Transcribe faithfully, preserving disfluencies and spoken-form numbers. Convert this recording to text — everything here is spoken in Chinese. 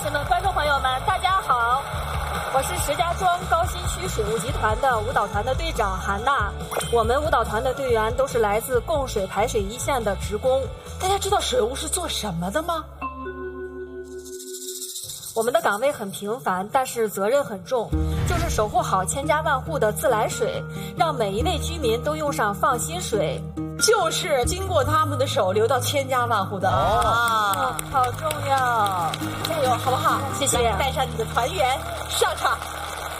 士们、观众朋友们，大家好！我是石家庄高新区水务集团的舞蹈团的队长韩娜。我们舞蹈团的队员都是来自供水排水一线的职工。 大家知道水务是做什么的吗？ 我们的岗位很平凡，但是责任很重，就是守护好千家万户的自来水，让每一位居民都用上放心水。 就是经过他们的手流到千家万户的哦、 啊，好重要！ 加油，好不好？ 谢谢。 带上你的团员上场。